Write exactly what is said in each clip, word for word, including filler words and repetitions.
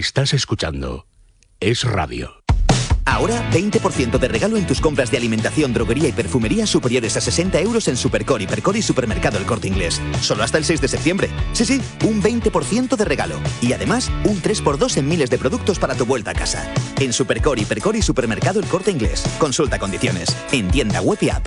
Estás escuchando Es Radio. Ahora, veinte por ciento de regalo en tus compras de alimentación, droguería y perfumería superiores a sesenta euros en Supercore, Hipercore y Supermercado El Corte Inglés. Solo hasta el seis de septiembre. Sí, sí, un veinte por ciento de regalo. Y además, un tres por dos en miles de productos para tu vuelta a casa. En Supercore, Hipercore y Supermercado El Corte Inglés. Consulta condiciones. En tienda web y app.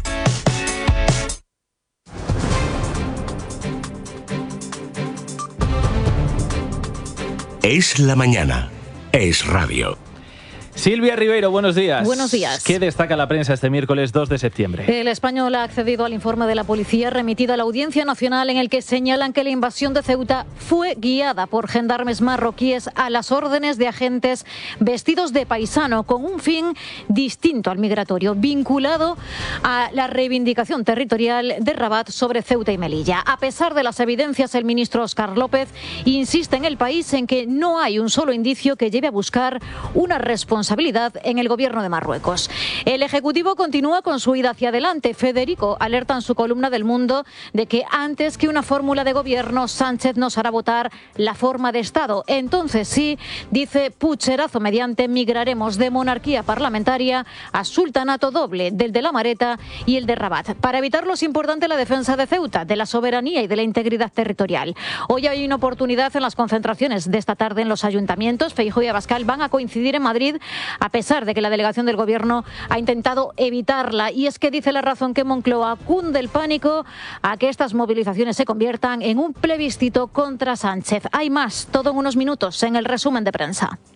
Es la mañana. Es Radio. Silvia Ribeiro, buenos días. Buenos días. ¿Qué destaca la prensa este miércoles dos de septiembre? El Español ha accedido al informe de la policía remitido a la Audiencia Nacional en el que señalan que la invasión de Ceuta fue guiada por gendarmes marroquíes a las órdenes de agentes vestidos de paisano con un fin distinto al migratorio, vinculado a la reivindicación territorial de Rabat sobre Ceuta y Melilla. A pesar de las evidencias, el ministro Óscar López insiste en el país en que no hay un solo indicio que lleve a buscar una responsabilidad en el gobierno de Marruecos. El Ejecutivo continúa con su ida hacia adelante. Federico alerta en su columna del Mundo de que antes que una fórmula de gobierno, Sánchez nos hará votar la forma de Estado. Entonces sí, dice, pucherazo mediante, migraremos de monarquía parlamentaria a sultanato doble, del de la Mareta y el de Rabat. Para evitarlo es importante la defensa de Ceuta, de la soberanía y de la integridad territorial. Hoy hay una oportunidad en las concentraciones de esta tarde en los ayuntamientos. Feijóo y Abascal van a coincidir en Madrid, a pesar de que la delegación del Gobierno ha intentado evitarla. Y es que dice La Razón que Moncloa cunde el pánico a que estas movilizaciones se conviertan en un plebiscito contra Sánchez. Hay más, todo en unos minutos, en el resumen de prensa.